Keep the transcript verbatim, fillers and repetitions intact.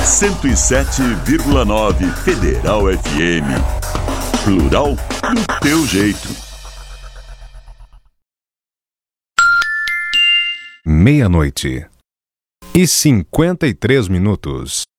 cento e sete vírgula nove Federal F M. Plural do teu jeito. Meia-noite e cinquenta e três minutos.